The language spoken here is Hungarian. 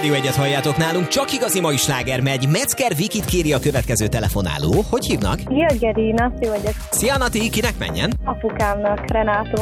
Rádió 1-et halljátok nálunk, csak igazi mai sláger megy. Metzger Vikit kéri a következő telefonáló. Hogy hívnak? Szia, Geri, Nati vagyok. Szia, Nati, kinek menjen? Apukámnak, Renátó.